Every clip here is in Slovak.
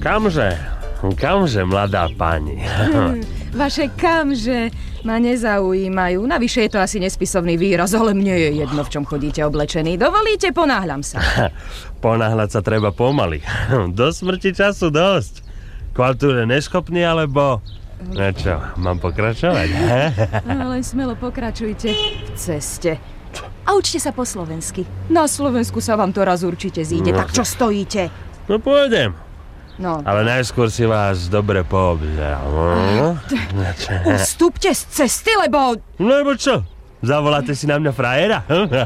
Kamže, mladá pani? Vaše kamže ma nezaujímajú. Navyše je to asi nespisovný výraz, ale mne je jedno, v čom chodíte oblečený. Dovolíte, ponáhľam sa. Ponáhľať sa treba pomaly. Do smrti času dosť. Kvaltúre neschopný, alebo... Čo, mám pokračovať? Len smelo pokračujte v ceste. A učte sa po slovensky. Na Slovensku sa vám to raz určite zíde, tak čo stojíte? No pôjdem. No. Ale najskôr si vás dobre poobzerám. Ustúpte z cesty, lebo... Lebo čo? Zavoláte si na mňa frajera?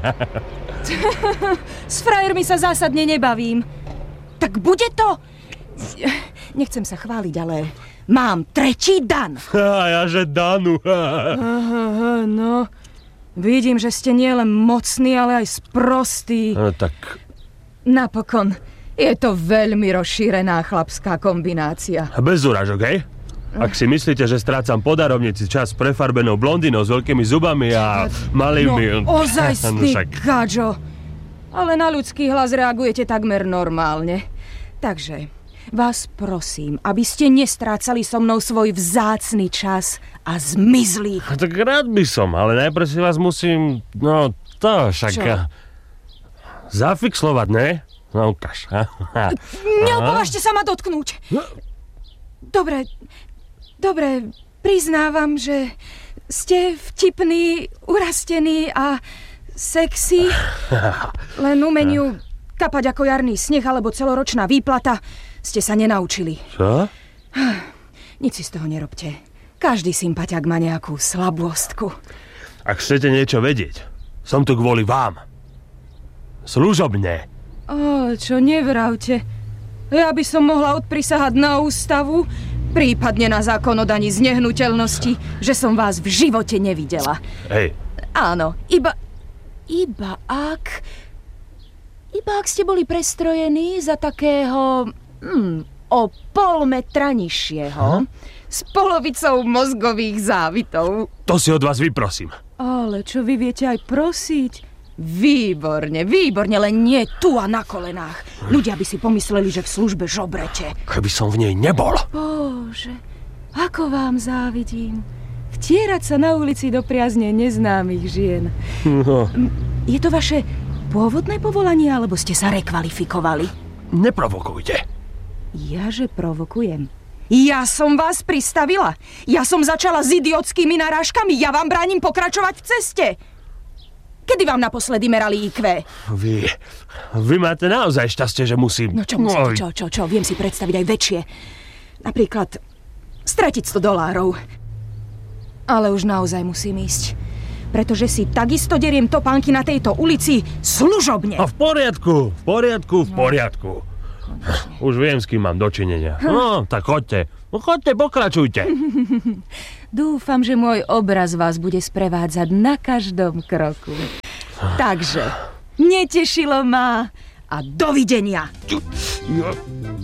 S frajermi sa zásadne nebavím. Tak bude to... Nechcem sa chváliť, ale mám tretí dan. Ja, že danu. No, vidím, že ste nielen mocní, ale aj sprostí. No tak... Napokon, je to veľmi rozšírená chlapská kombinácia. Bez urážok, hej? Ak si myslíte, že strácam po darovnici čas prefarbenou blondinou s veľkými zubami a malými... No, ozajstný gadžo. Ale na ľudský hlas reagujete takmer normálne. Takže... Vás prosím, aby ste nestrácali so mnou svoj vzácny čas a zmizli. Tak rád by som, ale najprv si vás musím... No to však... Čo? Zafixlovať, ne? No ukáž. Neopovažte sa ma dotknúť. Dobre, priznávam, že ste vtipný, urastený a sexy. Len umeniu kapať ako jarný sneh alebo celoročná výplata ste sa nenaučili. Čo? Nič si z toho nerobte. Každý sympatiak má nejakú slabôstku. Ak chcete niečo vedieť, som tu kvôli vám. Služobne. Čo nevravte. Ja by som mohla odprisahať na ústavu, prípadne na zákon o daní z nehnuteľnosti, že som vás v živote nevidela. Hej. Áno, iba ak ste boli prestrojení za takého... o pol metra nižšieho, s polovicou mozgových závitov. To si od vás vyprosím. Ale čo vy viete aj prosiť? Výborne, len nie tu a na kolenách. Ľudia by si pomysleli, že v službe žobrete. Keby som v nej nebol. Bože, ako vám závidím. Vtierať sa na ulici do priazne neznámych žien. No. Je to vaše pôvodné povolanie, alebo ste sa rekvalifikovali? Neprovokujte. Jaže provokujem. Ja som vás pristavila. Ja som začala s idiotskými narážkami. Ja vám bránim pokračovať v ceste. Kedy vám naposledy merali IQ? Vy máte naozaj šťastie, že musím... No čo musíte? Čo? Viem si predstaviť aj väčšie. Napríklad stratiť $100. Ale už naozaj musím ísť. Pretože si takisto deriem topánky na tejto ulici služobne. A v poriadku. Už viem, s kým mám dočinenia. No, tak choďte, pokračujte. Dúfam, že môj obraz vás bude sprevádzať na každom kroku. Takže, netešilo ma a dovidenia.